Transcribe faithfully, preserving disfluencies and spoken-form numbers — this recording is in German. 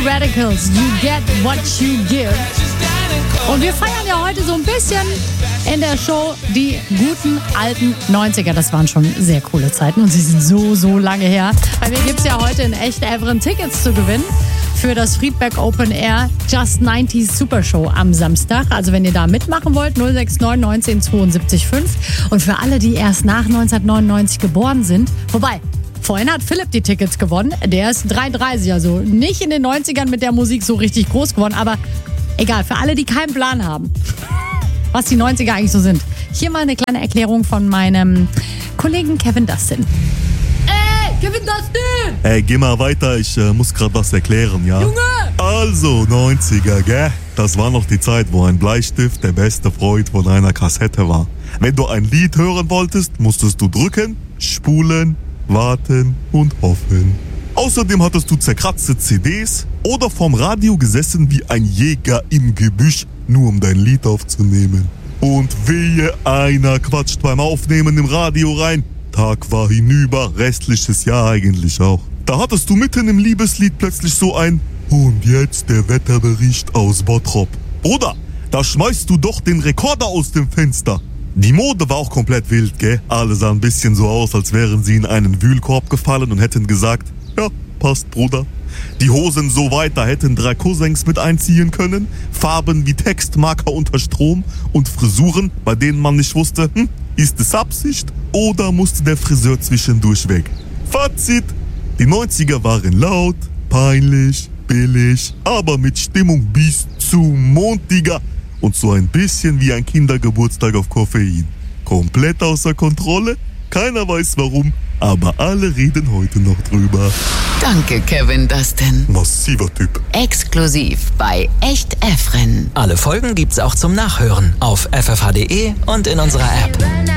Radicals, You Get What You Give. Und wir feiern ja heute so ein bisschen in der Show die guten alten neunziger. Das waren schon sehr coole Zeiten und sie sind so, so lange her. Bei mir gibt es ja heute in echt Evren Tickets zu gewinnen für das Friedberg Open Air Just neunzig Super Show am Samstag. Also wenn ihr da mitmachen wollt, null sechs neun neunzehn zweiundsiebzig fünf. Und für alle, die erst nach neunzehnhundertneunundneunzig geboren sind, wobei, vorhin hat Philipp die Tickets gewonnen. Der ist dreiunddreißig, also nicht in den neunzigern mit der Musik so richtig groß geworden. Aber egal, für alle, die keinen Plan haben, was die neunziger eigentlich so sind. Hier mal eine kleine Erklärung von meinem Kollegen Kevin Dustin. Ey, Kevin Dustin! Ey, geh mal weiter, ich äh, muss gerade was erklären, ja? Junge! Also, neunziger, gell? Das war noch die Zeit, wo ein Bleistift der beste Freund von einer Kassette war. Wenn du ein Lied hören wolltest, musstest du drücken, spulen, warten und hoffen. Außerdem hattest du zerkratzte C Ds oder vorm Radio gesessen wie ein Jäger im Gebüsch, nur um dein Lied aufzunehmen. Und wehe, einer quatscht beim Aufnehmen im Radio rein. Tag war hinüber, restliches Jahr eigentlich auch. Da hattest du mitten im Liebeslied plötzlich so ein Und jetzt der Wetterbericht aus Bottrop. Oder da schmeißt du doch den Rekorder aus dem Fenster. Die Mode war auch komplett wild, gell? Alle sahen ein bisschen so aus, als wären sie in einen Wühlkorb gefallen und hätten gesagt, ja, passt, Bruder. Die Hosen so weit, da hätten drei Cousins mit einziehen können. Farben wie Textmarker unter Strom und Frisuren, bei denen man nicht wusste, hm, ist es Absicht oder musste der Friseur zwischendurch weg? Fazit, die neunziger waren laut, peinlich, billig, aber mit Stimmung bis zum Mond, Digga. Und so ein bisschen wie ein Kindergeburtstag auf Koffein. Komplett außer Kontrolle, keiner weiß warum, aber alle reden heute noch drüber. Danke, Kevin Dustin. Massiver Typ. Exklusiv bei Echt Efren. Alle Folgen gibt's auch zum Nachhören auf f f h punkt d e und in unserer App.